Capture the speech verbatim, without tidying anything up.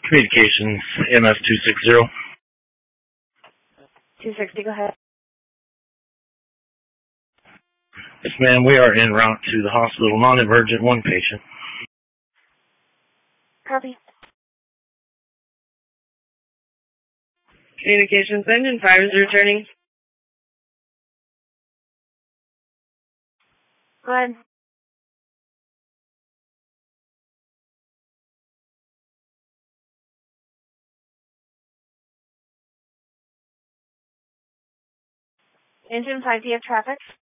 Communications, M S two sixty. two sixty, go ahead. Yes, ma'am, we are en route to the hospital, non-emergent, one patient. Copy. Communications, engine five is returning. Go ahead. Engine five, do you have traffic?